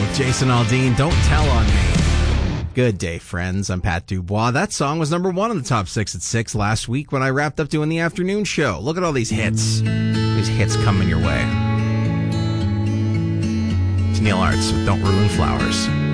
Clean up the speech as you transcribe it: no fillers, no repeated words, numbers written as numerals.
Jason Aldean, Don't Tell on Me. Good day, friends. I'm Pat Dubois. That song was number 1 on the top 6 at 6 last week when I wrapped up doing the afternoon show. Look at all these hits. These hits coming your way. It's Neil Arts with Don't Ruin Flowers.